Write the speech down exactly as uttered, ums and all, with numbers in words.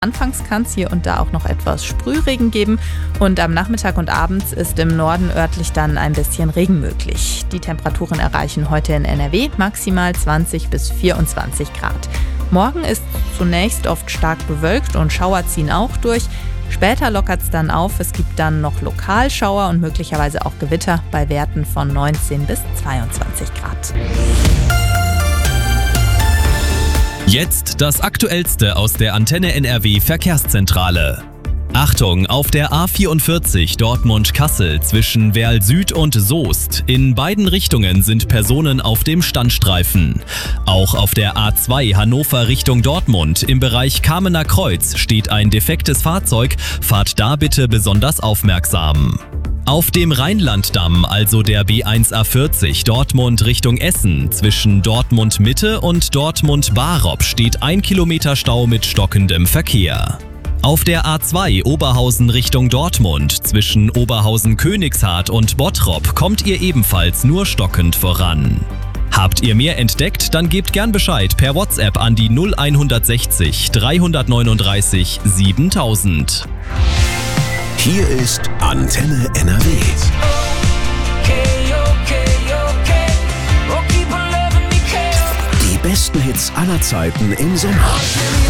Anfangs kann es hier und da auch noch etwas Sprühregen geben und am Nachmittag und abends ist im Norden örtlich dann ein bisschen Regen möglich. Die Temperaturen erreichen heute in N R W maximal zwanzig bis vierundzwanzig Grad. Morgen ist zunächst oft stark bewölkt und Schauer ziehen auch durch. Später lockert es dann auf, es gibt dann noch Lokalschauer und möglicherweise auch Gewitter bei Werten von neunzehn bis zweiundzwanzig Grad. Jetzt das Aktuellste aus der Antenne N R W Verkehrszentrale. Achtung, auf der A vierundvierzig Dortmund-Kassel zwischen Werl Süd und Soest. In beiden Richtungen sind Personen auf dem Standstreifen. Auch auf der A zwei Hannover Richtung Dortmund im Bereich Kamener Kreuz steht ein defektes Fahrzeug. Fahrt da bitte besonders aufmerksam. Auf dem Rheinlanddamm, also der B eins A vierzig Dortmund Richtung Essen, zwischen Dortmund Mitte und Dortmund Barop steht ein Kilometer Stau mit stockendem Verkehr. Auf der A zwei Oberhausen Richtung Dortmund, zwischen Oberhausen-Königshardt und Bottrop kommt ihr ebenfalls nur stockend voran. Habt ihr mehr entdeckt, dann gebt gern Bescheid per WhatsApp an die null sechzig dreihundertneununddreißig siebentausend. Hier ist Antenne N R W. Die besten Hits aller Zeiten im Sommer.